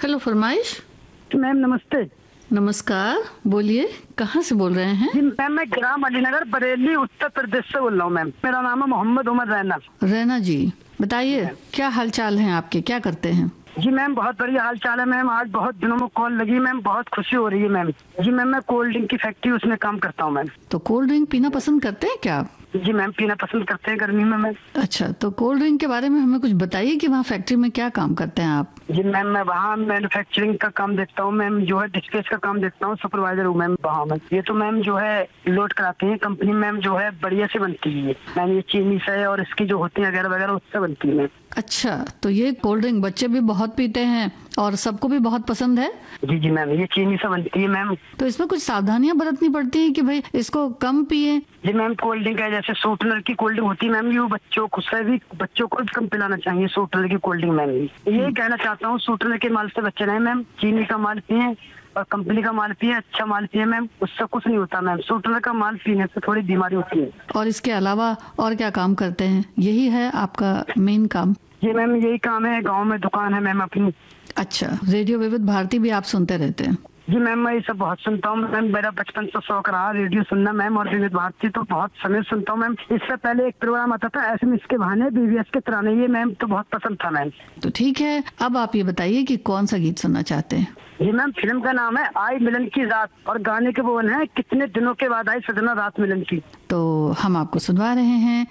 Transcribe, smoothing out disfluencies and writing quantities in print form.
Hello फरमाइश। Ma'am नमस्ते। नमस्कार, बोलिए कहाँ से बोल रहे हैं? जी मैम, मैं ग्राम अलीनगर बरेली उत्तर प्रदेश से बोल रहा हूँ मैम। मेरा नाम है मोहम्मद उमर रैना। रैना जी, बताइए क्या हालचाल है आपके, क्या करते हैं? जी मैम, बहुत बढ़िया हाल चाल है मैम। आज बहुत दिनों में कॉल लगी मैम, बहुत खुशी हो रही है मैम। जी मैम, मैं कोल्ड ड्रिंक की फैक्ट्री उसमें काम करता हूँ मैम। तो कोल्ड ड्रिंक पीना पसंद करते हैं क्या आप? जी मैम, पीना पसंद करते हैं गर्मी में मैम। अच्छा, तो कोल्ड ड्रिंक के बारे में हमें कुछ बताइए कि वहाँ फैक्ट्री में क्या काम करते हैं आप? जी मैम, मैं वहाँ मैन्युफैक्चरिंग का काम देखता हूँ मैम, जो है डिस्पैच का काम देखता हूँ, सुपरवाइजर हूँ मैम वहाँ में। ये तो मैम जो है लोड कराते हैं कंपनी मैम, जो है बढ़िया से बनती है मैम। ये चीनी से और इसकी जो होती है वगैरह वगैरह उससे बनती है मैम। अच्छा, तो ये कोल्ड ड्रिंक बच्चे भी बहुत पीते हैं और सबको भी बहुत पसंद है। जी जी मैम, ये चीनी से बनती है मैम। तो इसमें कुछ सावधानियां बरतनी पड़ती हैं कि भाई इसको कम पिए। जी मैम, कोल्ड ड्रिंक है जैसे शॉर्टनर की कोल्ड ड्रिंक होती है मैम, ये बच्चों को से भी बच्चों को भी कम पिलाना चाहिए शॉर्टनर की कोल्ड ड्रिंक मैम। ये कहना चाहता हूँ, शॉर्टनर के माल से बच्चे रहे मैम। चीनी का माल पिए और कंपनी का माल पिए, अच्छा माल पिए मैम, उससे कुछ नहीं होता मैम। शॉर्टनर का माल पीने से थोड़ी बीमारी होती है। और इसके अलावा और क्या काम करते हैं? यही है आपका मेन काम? जी मैम, यही काम है। गाँव में दुकान है मैम अपनी। अच्छा, रेडियो विविध भारती भी आप सुनते रहते हैं? जी मैम, मैं ये सब बहुत सुनता हूँ मैम। मेरा बचपन से शौक रहा रेडियो सुनना मैम, और विविध भारती तो बहुत समय सुनता हूँ मैम। इससे पहले एक प्रोग्राम आता था एसएमएस के बहाने, बीवीएस के तराने, ये मैम तो बहुत पसंद था मैम। तो ठीक है, अब आप ये बताइए कि कौन सा गीत सुनना चाहते हैं? जी मैम, फिल्म का नाम है आई मिलन की रात, और गाने के बोल हैं कितने दिनों के बाद आई सजना रात मिलन की। तो हम आपको सुनवा रहे हैं